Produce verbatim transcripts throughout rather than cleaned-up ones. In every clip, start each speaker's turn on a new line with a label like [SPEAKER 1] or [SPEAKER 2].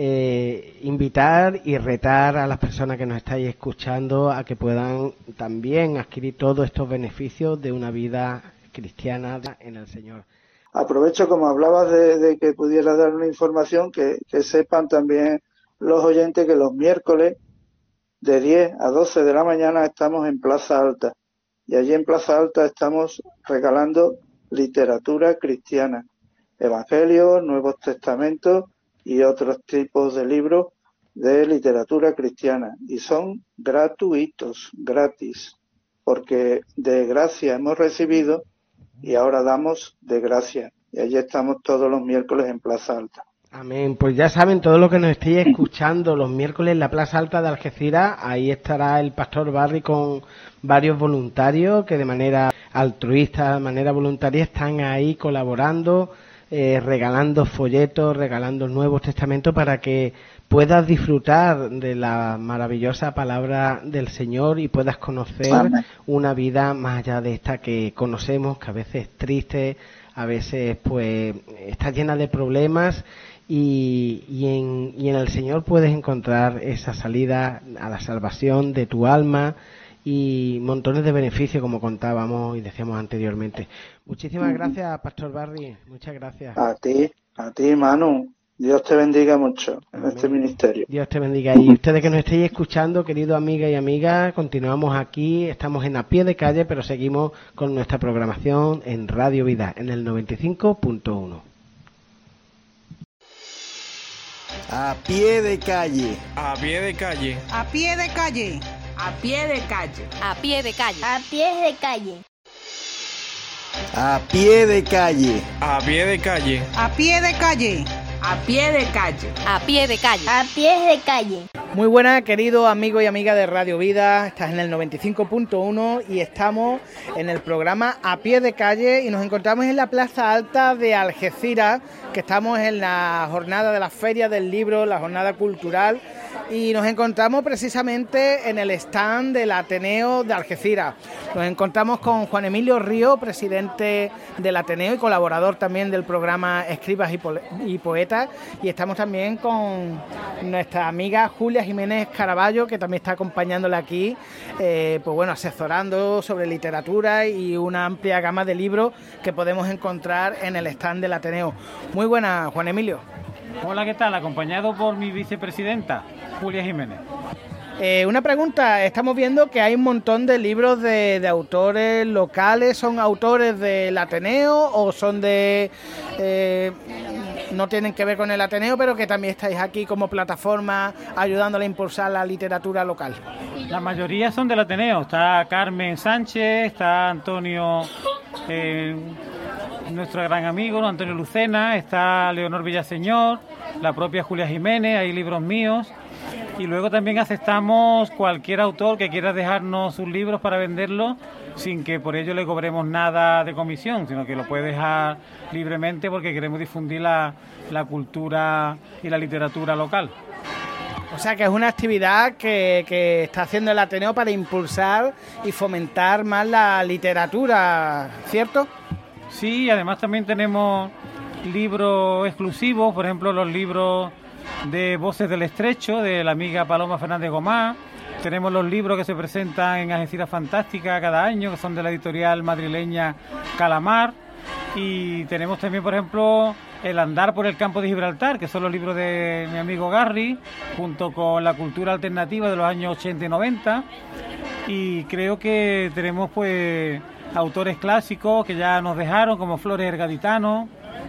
[SPEAKER 1] eh, invitar y retar a las personas que nos estáis escuchando a que puedan también adquirir todos estos beneficios de una vida cristiana en el Señor.
[SPEAKER 2] Aprovecho, como hablabas de, de que pudiera dar una información, que, que sepan también los oyentes que los miércoles de diez a doce de la mañana estamos en Plaza Alta. Y allí en Plaza Alta estamos regalando literatura cristiana, evangelios, Nuevos Testamentos y otros tipos de libros de literatura cristiana. Y son gratuitos, gratis, porque de gracia hemos recibido y ahora damos de gracia. Y allí estamos todos los miércoles en Plaza Alta.
[SPEAKER 1] Amén. Pues ya saben, todo lo que nos estéis escuchando los miércoles en la Plaza Alta de Algeciras, ahí estará el Pastor Barry con varios voluntarios que de manera altruista, de manera voluntaria, están ahí colaborando, eh, regalando folletos, regalando Nuevos Testamentos para que puedas disfrutar de la maravillosa palabra del Señor y puedas conocer Amén. Una vida más allá de esta que conocemos, que a veces es triste, a veces pues está llena de problemas. Y, y, en, y en el Señor puedes encontrar esa salida a la salvación de tu alma y montones de beneficios, como contábamos y decíamos anteriormente. Muchísimas gracias, Pastor Barry. Muchas gracias.
[SPEAKER 2] A ti, a ti, Manu. Dios te bendiga mucho en Amén. Este ministerio.
[SPEAKER 1] Dios te bendiga. Y ustedes que nos estéis escuchando, queridos amigas y amigas, continuamos aquí. Estamos en A Pie de Calle, pero seguimos con nuestra programación en Radio Vida, en el noventa y cinco punto uno.
[SPEAKER 3] A pie de calle.
[SPEAKER 4] A pie de calle.
[SPEAKER 5] A pie de calle.
[SPEAKER 6] A pie de calle.
[SPEAKER 7] A pie de calle.
[SPEAKER 8] A pie de calle.
[SPEAKER 3] A pie de calle.
[SPEAKER 4] A pie de calle.
[SPEAKER 5] A pie de calle.
[SPEAKER 6] A pie de calle.
[SPEAKER 7] A pie de calle.
[SPEAKER 8] A pie de calle.
[SPEAKER 9] Muy buenas, queridos amigos y amigas de Radio Vida. Estás en el noventa y cinco punto uno y estamos en el programa A Pie de Calle y nos encontramos en la Plaza Alta de Algeciras, que estamos en la jornada de la Feria del Libro, la jornada cultural, y nos encontramos precisamente en el stand del Ateneo de Algeciras. Nos encontramos con Juan Emilio Río, presidente del Ateneo y colaborador también del programa Escribas y, po- y Poetas, y estamos también con nuestra amiga Julia Jiménez Caraballo, que también está acompañándola aquí, eh, pues bueno, asesorando sobre literatura y una amplia gama de libros que podemos encontrar en el stand del Ateneo. Muy buenas, Juan Emilio.
[SPEAKER 10] Hola, ¿qué tal? Acompañado por mi vicepresidenta, Julia Jiménez.
[SPEAKER 9] Eh, una pregunta, estamos viendo que hay un montón de libros de, de autores locales. ¿Son autores del Ateneo o son de... Eh, no tienen que ver con el Ateneo, pero que también estáis aquí como plataforma ayudándole a impulsar la literatura local?
[SPEAKER 10] La mayoría son del Ateneo. Está Carmen Sánchez, está Antonio, eh, nuestro gran amigo, Antonio Lucena, está Leonor Villaseñor, la propia Julia Jiménez, hay libros míos. Y luego también aceptamos cualquier autor que quiera dejarnos sus libros para venderlos sin que por ello le cobremos nada de comisión, sino que lo puede dejar libremente porque queremos difundir la, la cultura y la literatura local.
[SPEAKER 9] O sea que es una actividad que, que está haciendo el Ateneo para impulsar y fomentar más la literatura, ¿cierto?
[SPEAKER 10] Sí, además también tenemos libros exclusivos, por ejemplo los libros de Voces del Estrecho, de la amiga Paloma Fernández Gomá. Tenemos los libros que se presentan en Algeciras Fantástica cada año, que son de la editorial madrileña Calamar. Y tenemos también, por ejemplo, El andar por el campo de Gibraltar, que son los libros de mi amigo Garry, junto con la cultura alternativa de los años ochenta y noventa. Y creo que tenemos pues autores clásicos que ya nos dejaron, como Flores el Gaditano.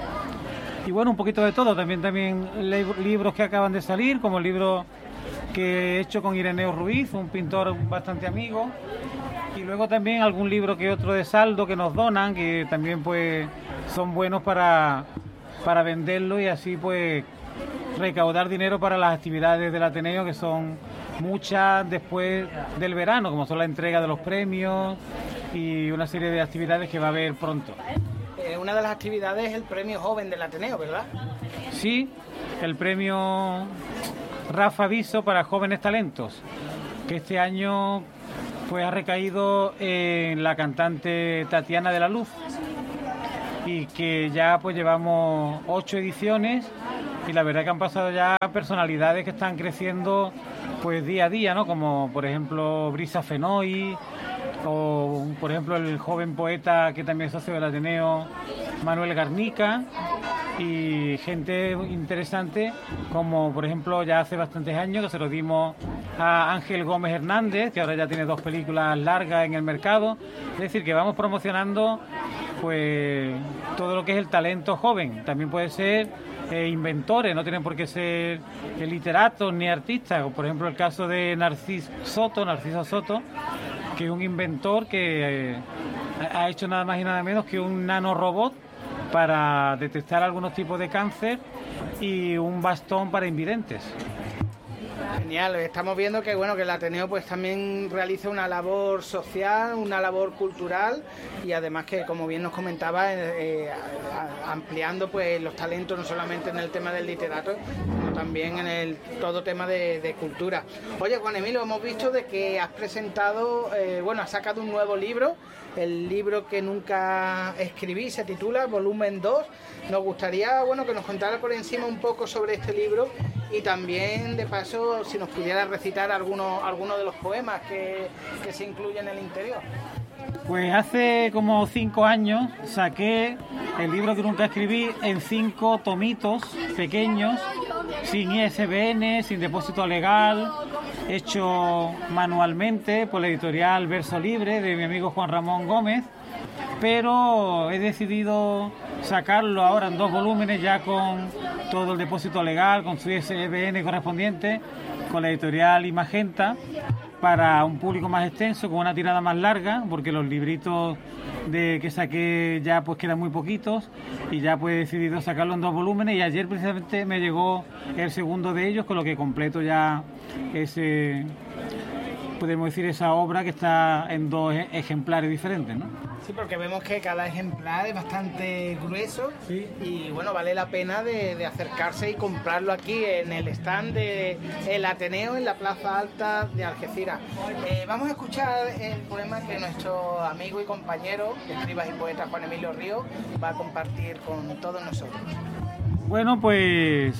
[SPEAKER 10] Y bueno, un poquito de todo, también también libros que acaban de salir, como el libro que he hecho con Ireneo Ruiz, un pintor bastante amigo, y luego también algún libro que otro de saldo que nos donan, que también pues son buenos para, para venderlo y así pues recaudar dinero para las actividades del Ateneo, que son muchas después del verano, como son la entrega de los premios y una serie de actividades que va a haber pronto.
[SPEAKER 9] Una de las actividades es el premio joven del Ateneo, ¿verdad?
[SPEAKER 10] Sí, el premio Rafa Viso para jóvenes talentos, que este año pues ha recaído en la cantante Tatiana de la Luz y que ya pues llevamos ocho ediciones y la verdad que han pasado ya personalidades que están creciendo pues día a día, ¿no? Como por ejemplo Brisa Fenoy, o por ejemplo el joven poeta que también es socio del Ateneo, Manuel Garnica, y gente interesante como por ejemplo ya hace bastantes años que se lo dimos a Ángel Gómez Hernández, que ahora ya tiene dos películas largas en el mercado. Es decir, que vamos promocionando pues todo lo que es el talento joven. También puede ser eh, inventores, no tienen por qué ser eh, literatos ni artistas, o por ejemplo el caso de Narciso Soto, Narciso Soto, que es un inventor que eh, ha hecho nada más y nada menos que un nanorobot para detectar algunos tipos de cáncer y un bastón para invidentes.
[SPEAKER 9] Genial, estamos viendo que bueno que el Ateneo pues también realiza una labor social, una labor cultural, y además que, como bien nos comentaba, eh, eh, ampliando pues los talentos no solamente en el tema del literato, sino también en el todo tema de, de cultura. Oye, Juan Emilio, hemos visto de que has presentado, eh, bueno, has sacado un nuevo libro, el libro que nunca escribí, se titula Volumen dos. Nos gustaría, bueno, que nos contara por encima un poco sobre este libro, y también, de paso, si nos pudiera recitar algunos algunos de los poemas que, que se incluyen en el interior.
[SPEAKER 10] Pues hace como cinco años saqué el libro que nunca escribí en cinco tomitos pequeños, sin I S B N, sin depósito legal, hecho manualmente por la editorial Verso Libre de mi amigo Juan Ramón Gómez, pero he decidido sacarlo ahora en dos volúmenes, ya con todo el depósito legal, con su I S B N correspondiente, con la editorial Imagenta, para un público más extenso, con una tirada más larga, porque los libritos de que saqué ya pues quedan muy poquitos, y ya pues he decidido sacarlo en dos volúmenes, y ayer precisamente me llegó el segundo de ellos, con lo que completo ya ese, podemos decir, esa obra que está en dos ejemplares diferentes, ¿no?
[SPEAKER 9] Sí, porque vemos que cada ejemplar es bastante grueso, sí, y bueno, vale la pena de, de acercarse y comprarlo aquí en el stand de el Ateneo, en la Plaza Alta de Algeciras. Eh, vamos a escuchar el poema que nuestro amigo y compañero, escribas y poeta Juan Emilio Ríos, va a compartir con todos nosotros.
[SPEAKER 10] Bueno, pues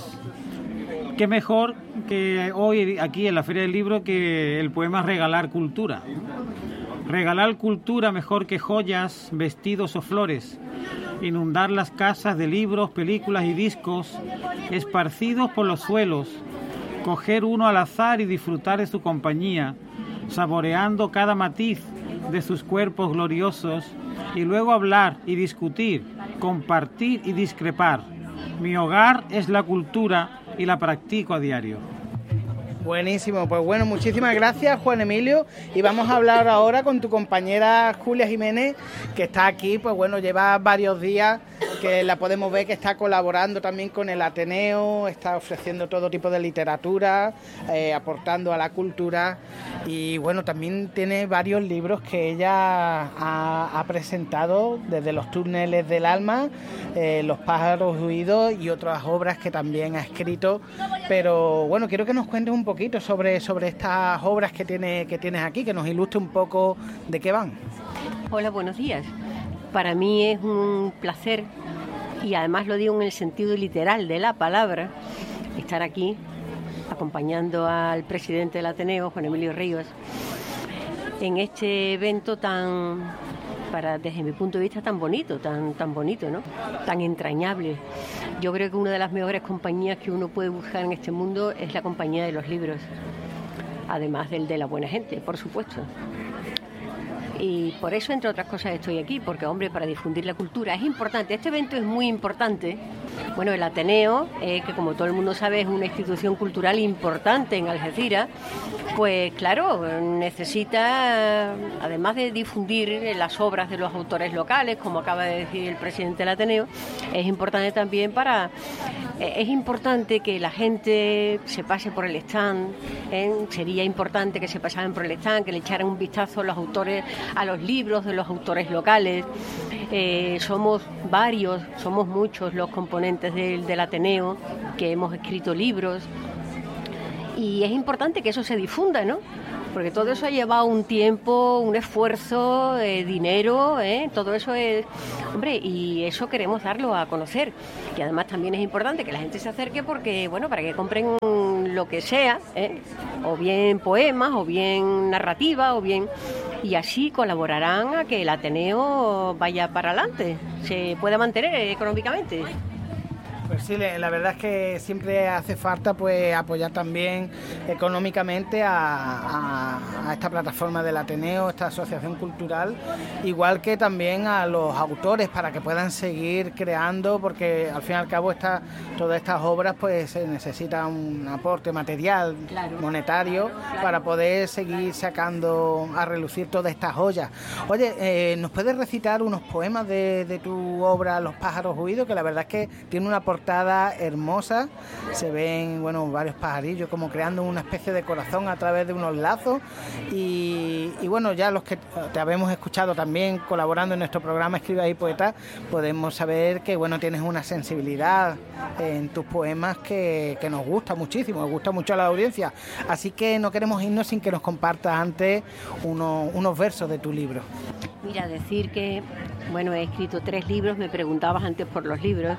[SPEAKER 10] qué mejor que hoy aquí en la Feria del Libro que el poema Regalar Cultura. Regalar cultura mejor que joyas, vestidos o flores. Inundar las casas de libros, películas y discos esparcidos por los suelos. Coger uno al azar y disfrutar de su compañía, saboreando cada matiz de sus cuerpos gloriosos, y luego hablar y discutir, compartir y discrepar. Mi hogar es la cultura y la practico a diario.
[SPEAKER 9] Buenísimo, pues bueno, muchísimas gracias, Juan Emilio, y vamos a hablar ahora con tu compañera Julia Jiménez, que está aquí, pues bueno, lleva varios días que la podemos ver que está colaborando también con el Ateneo, está ofreciendo todo tipo de literatura, eh, aportando a la cultura, y bueno, también tiene varios libros que ella ha, ha presentado, desde Los túneles del alma, eh, Los pájaros huidos y otras obras que también ha escrito. Pero bueno, quiero que nos cuentes un poquito sobre, sobre estas obras que, tiene, que tienes aquí, que nos ilustre un poco de qué van.
[SPEAKER 11] Hola, buenos días. Para mí es un placer, y además lo digo en el sentido literal de la palabra, estar aquí acompañando al presidente del Ateneo, Juan Emilio Ríos, en este evento tan, para desde mi punto de vista, tan bonito, tan, tan bonito, ¿no? Tan entrañable. Yo creo que una de las mejores compañías que uno puede buscar en este mundo es la compañía de los libros, además del de la buena gente, por supuesto. Y por eso, entre otras cosas, estoy aquí, porque, hombre, para difundir la cultura es importante. Este evento es muy importante. Bueno, el Ateneo, eh, que como todo el mundo sabe es una institución cultural importante en Algeciras, pues claro, necesita, además de difundir las obras de los autores locales, como acaba de decir el presidente del Ateneo, es importante también para... Eh, es importante que la gente se pase por el stand, ¿eh? Sería importante que se pasaran por el stand, que le echaran un vistazo a los autores, a los libros de los autores locales. Eh, somos varios, somos muchos los componentes del, del Ateneo que hemos escrito libros, y es importante que eso se difunda, ¿no? Porque todo eso ha llevado un tiempo, un esfuerzo, eh, dinero, ¿eh? Todo eso es... Hombre, y eso queremos darlo a conocer. Y además también es importante que la gente se acerque porque, bueno, para que compren lo que sea, ¿eh? O bien poemas, o bien narrativa, o bien... Y así colaborarán a que el Ateneo vaya para adelante, se pueda mantener económicamente.
[SPEAKER 9] Pues sí, la verdad es que siempre hace falta pues apoyar también económicamente a, a, a esta plataforma del Ateneo, esta asociación cultural, igual que también a los autores para que puedan seguir creando, porque al fin y al cabo esta, todas estas obras pues se necesita un aporte material, claro, monetario, claro, para poder seguir sacando a relucir todas estas joyas. Oye, eh, ¿nos puedes recitar unos poemas de, de tu obra Los pájaros huidos? Que la verdad es que tiene una portada hermosa, se ven, bueno, varios pajarillos como creando una especie de corazón a través de unos lazos y, y bueno, ya los que te habemos escuchado también colaborando en nuestro programa Escribe ahí Poeta, podemos saber que, bueno, tienes una sensibilidad en tus poemas que, que nos gusta muchísimo, nos gusta mucho a la audiencia, así que no queremos irnos sin que nos compartas antes uno, unos versos de tu libro.
[SPEAKER 11] Mira, decir que, bueno, he escrito tres libros, me preguntabas antes por los libros.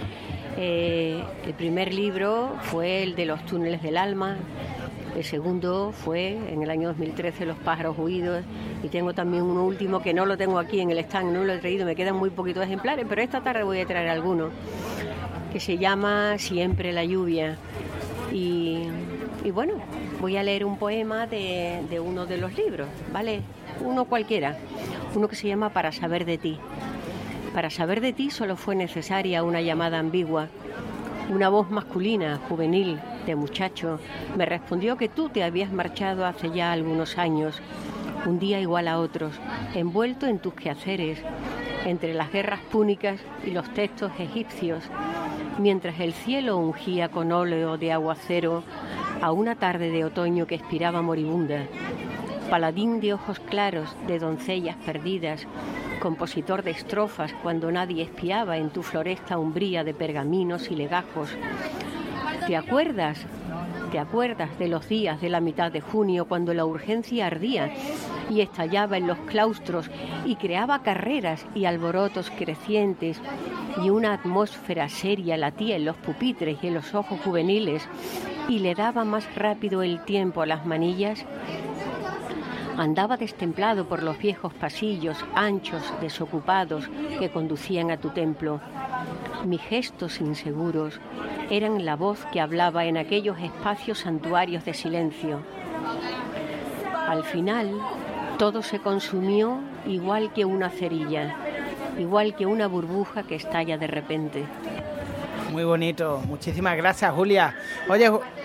[SPEAKER 11] Eh, el primer libro fue el de Los túneles del alma, el segundo fue en el año dos mil trece Los pájaros huidos, y tengo también uno último que no lo tengo aquí en el stand, no lo he traído, me quedan muy poquitos ejemplares, pero esta tarde voy a traer alguno, que se llama Siempre la lluvia. Y, y bueno, voy a leer un poema de, de uno de los libros, ¿vale? Uno cualquiera, uno que se llama Para saber de ti. Para saber de ti solo fue necesaria una llamada ambigua. Una voz masculina, juvenil, de muchacho, me respondió que tú te habías marchado hace ya algunos años, un día igual a otros, envuelto en tus quehaceres, entre las guerras púnicas y los textos egipcios, mientras el cielo ungía con óleo de aguacero a una tarde de otoño que expiraba moribunda. Paladín de ojos claros, de doncellas perdidas, compositor de estrofas cuando nadie espiaba en tu floresta umbría de pergaminos y legajos. ¿Te acuerdas? ¿Te acuerdas de los días de la mitad de junio cuando la urgencia ardía y estallaba en los claustros y creaba carreras y alborotos crecientes y una atmósfera seria latía en los pupitres y en los ojos juveniles y le daba más rápido el tiempo a las manillas? Andaba destemplado por los viejos pasillos anchos, desocupados, que conducían a tu templo. Mis gestos inseguros eran la voz que hablaba en aquellos espacios santuarios de silencio. Al final, todo se consumió igual que una cerilla, igual que una burbuja que estalla de repente.
[SPEAKER 9] Muy bonito, muchísimas gracias, Julia. Oye,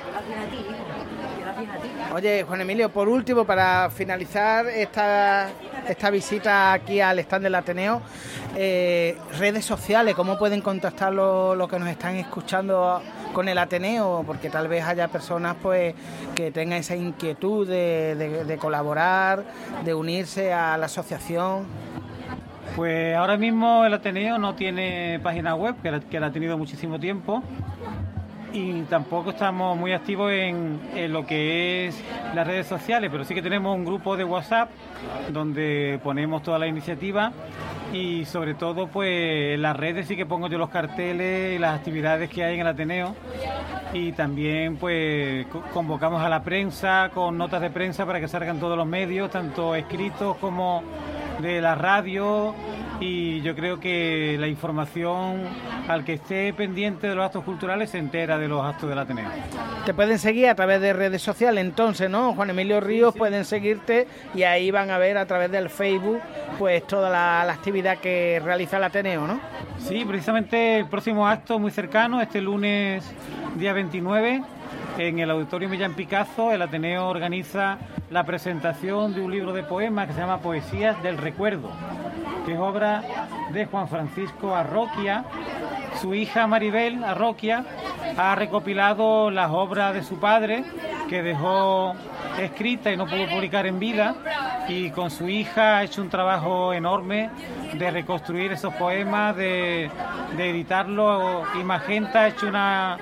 [SPEAKER 9] Oye, Juan Emilio, por último, para finalizar esta, esta visita aquí al stand del Ateneo, eh, redes sociales, ¿cómo pueden contactar los lo que nos están escuchando con el Ateneo? Porque tal vez haya personas pues que tengan esa inquietud de, de, de colaborar, de unirse a la asociación.
[SPEAKER 10] Pues ahora mismo el Ateneo no tiene página web, que la, que la ha tenido muchísimo tiempo. Y tampoco estamos muy activos en, en lo que es las redes sociales, pero sí que tenemos un grupo de WhatsApp donde ponemos toda la iniciativa y sobre todo pues en las redes sí que pongo yo los carteles y las actividades que hay en el Ateneo, y también pues convocamos a la prensa con notas de prensa para que salgan todos los medios, tanto escritos como de la radio, y yo creo que la información al que esté pendiente de los actos culturales se entera de los actos del Ateneo.
[SPEAKER 9] Te pueden seguir a través de redes sociales entonces, ¿no? Juan Emilio Ríos, sí, sí. Pueden seguirte y ahí van a ver a través del Facebook pues toda la, la actividad que realiza el Ateneo, ¿no?
[SPEAKER 10] Sí, precisamente el próximo acto muy cercano, este lunes día veintinueve, en el Auditorio Millán Picazo, el Ateneo organiza la presentación de un libro de poemas que se llama Poesías del Recuerdo, que es obra de Juan Francisco Arroquia. Su hija Maribel Arroquia ha recopilado las obras de su padre, que dejó escrita y no pudo publicar en vida, y con su hija ha hecho un trabajo enorme de reconstruir esos poemas, de, de editarlo, y Magenta ha hecho una,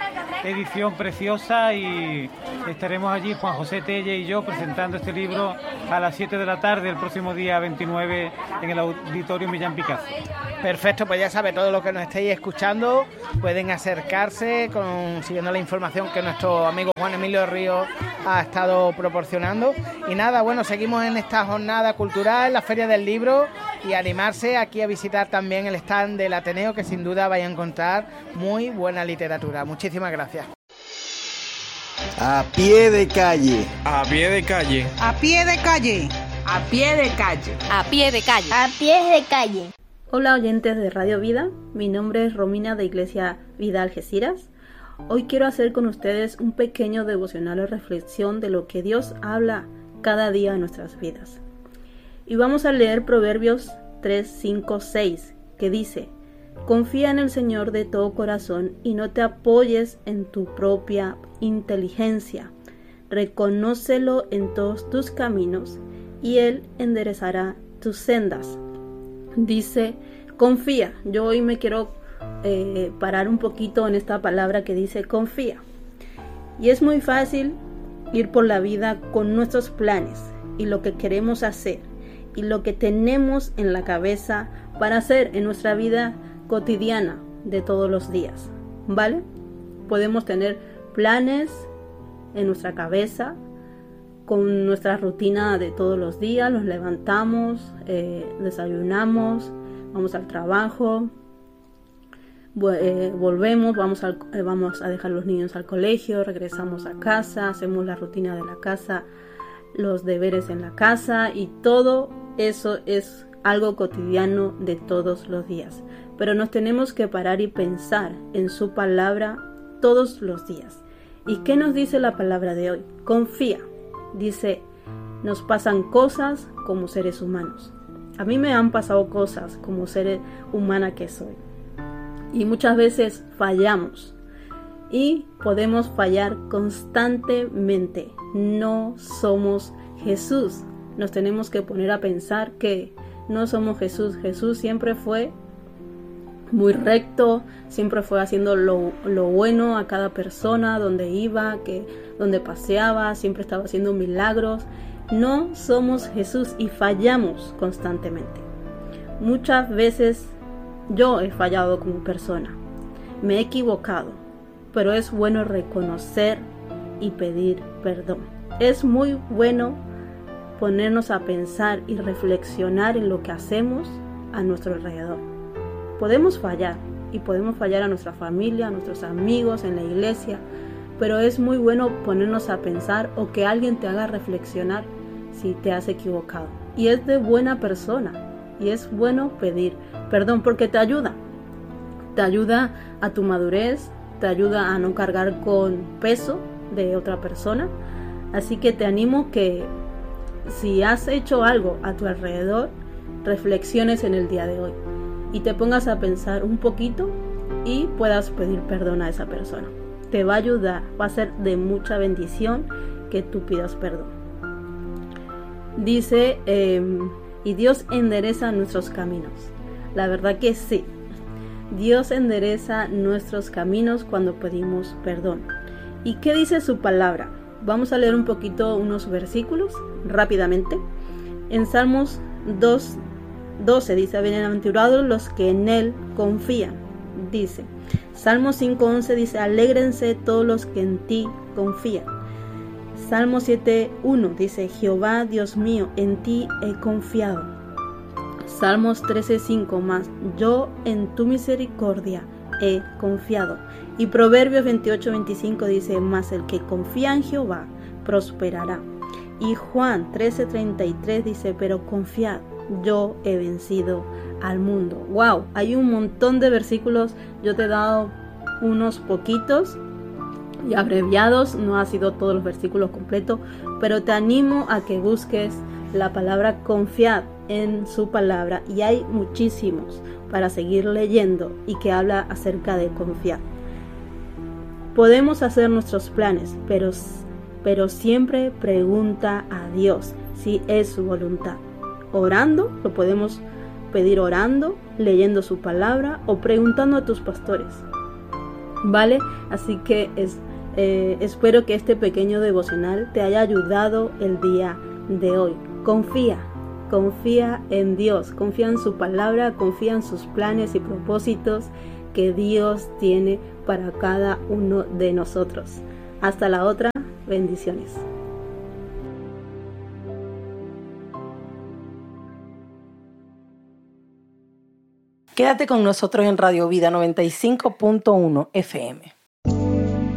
[SPEAKER 10] edición preciosa y estaremos allí, Juan José Telle y yo, presentando este libro a las siete de la tarde el próximo día veintinueve en el Auditorio Millán Picasso.
[SPEAKER 9] Perfecto, pues ya sabe, todo lo que nos estéis escuchando pueden acercarse con, siguiendo la información que nuestro amigo Juan Emilio Ríos ha estado proporcionando. Y nada, bueno, seguimos en esta jornada cultural, la Feria del Libro, y animarse aquí a visitar también el stand del Ateneo, que sin duda vais a encontrar muy buena literatura. Muchísimas gracias.
[SPEAKER 3] A pie de calle.
[SPEAKER 4] A pie de calle.
[SPEAKER 5] A pie de calle.
[SPEAKER 6] A pie de calle.
[SPEAKER 7] A pie de calle.
[SPEAKER 8] A pies de calle.
[SPEAKER 12] Hola oyentes de Radio Vida, mi nombre es Romina de Iglesia Vida Algeciras. Hoy quiero hacer con ustedes un pequeño devocional o reflexión de lo que Dios habla cada día en nuestras vidas. Y vamos a leer Proverbios tres, cinco, seis, que dice: confía en el Señor de todo corazón y no te apoyes en tu propia inteligencia. Reconócelo en todos tus caminos y Él enderezará tus sendas. Dice, confía. Yo hoy me quiero eh, parar un poquito en esta palabra que dice confía. Y es muy fácil ir por la vida con nuestros planes y lo que queremos hacer y lo que tenemos en la cabeza para hacer en nuestra vida cotidiana de todos los días, ¿vale? Podemos tener planes en nuestra cabeza con nuestra rutina de todos los días. Nos levantamos, eh, desayunamos, vamos al trabajo, eh, volvemos, vamos, al, eh, vamos a dejar a los niños al colegio, regresamos a casa, hacemos la rutina de la casa, los deberes en la casa, y todo eso es algo cotidiano de todos los días. Pero nos tenemos que parar y pensar en su palabra todos los días. ¿Y qué nos dice la palabra de hoy? Confía. Dice, nos pasan cosas como seres humanos. A mí me han pasado cosas como ser humana que soy. Y muchas veces fallamos. Y podemos fallar constantemente. No somos Jesús. Nos tenemos que poner a pensar que no somos Jesús. Jesús siempre fue muy recto, siempre fue haciendo lo, lo bueno a cada persona, donde iba, que, donde paseaba, siempre estaba haciendo milagros. No somos Jesús y fallamos constantemente. Muchas veces yo he fallado como persona, me he equivocado, pero es bueno reconocer y pedir perdón. Es muy bueno ponernos a pensar y reflexionar en lo que hacemos a nuestro alrededor. Podemos fallar y podemos fallar a nuestra familia, a nuestros amigos, en la iglesia, pero es muy bueno ponernos a pensar o que alguien te haga reflexionar si te has equivocado. Y es de buena persona y es bueno pedir perdón porque te ayuda. Te ayuda a tu madurez, te ayuda a no cargar con peso de otra persona. Así que te animo que si has hecho algo a tu alrededor, reflexiones en el día de hoy y te pongas a pensar un poquito y puedas pedir perdón a esa persona. Te va a ayudar, va a ser de mucha bendición que tú pidas perdón. Dice, eh, y Dios endereza nuestros caminos. La verdad que sí, Dios endereza nuestros caminos cuando pedimos perdón. ¿Y qué dice su palabra? Vamos a leer un poquito unos versículos rápidamente. En Salmos dos, doce dice, bienaventurados los que en Él confían. Dice, Salmo cinco, once dice, alégrense todos los que en ti confían. Salmo siete, uno dice, Jehová Dios mío, en ti he confiado. Salmos trece, cinco más, yo en tu misericordia he confiado. Y Proverbios veintiocho, veinticinco dice, mas el que confía en Jehová prosperará. Y Juan trece, treinta y tres dice, pero confiad, yo he vencido al mundo. Wow, hay un montón de versículos, yo te he dado unos poquitos y abreviados, no ha sido todos los versículos completos, pero te animo a que busques la palabra confiad en su palabra, y hay muchísimos para seguir leyendo y que habla acerca de confiar. Podemos hacer nuestros planes, pero, pero siempre pregunta a Dios si es su voluntad. Orando, lo podemos pedir orando, leyendo su palabra o preguntando a tus pastores. ¿vale? Así que es, eh, espero que este pequeño devocional te haya ayudado el día de hoy. Confía, confía en Dios, confía en su palabra, confía en sus planes y propósitos que Dios tiene para cada uno de nosotros. Hasta la otra, bendiciones.
[SPEAKER 13] Quédate con nosotros en Radio Vida noventa y cinco punto uno F M.